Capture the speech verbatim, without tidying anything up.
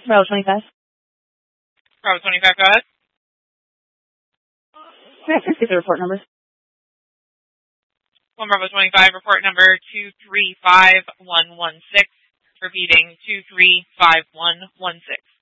Bravo twenty-five. Bravo twenty-five, go ahead. Can I please get the report numbers? One Bravo twenty-five, report number two three five one one six. Repeating, two three five one one six.